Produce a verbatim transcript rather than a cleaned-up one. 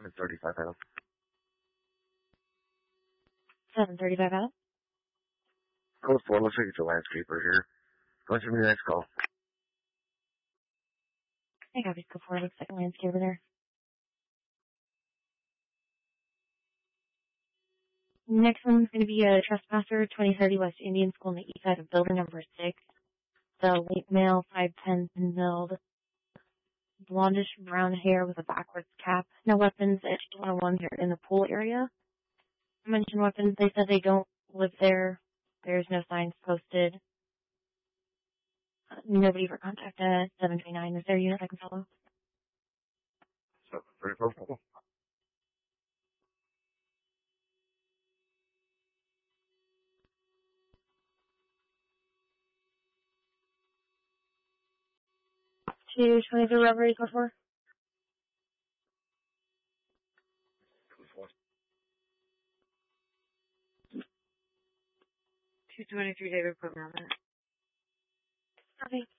seven thirty-five out. seven thirty-five out? Code four, looks like it's a landscaper here. Going to the next call. I got code four, looks like a landscaper there. Next one's going to be a trespasser, twenty thirty West Indian School on the east side of building number six. The late male, five ten, thin build, blondish brown hair with a backwards cap. No weapons, edge one oh one here in the pool area. I mentioned weapons, they said they don't live there. There's no signs posted. Uh, nobody for contact at seven twenty-nine. Is there a unit I can follow? seven thirty-five. two twenty-three robbery, code four. two twenty-three David program. Okay.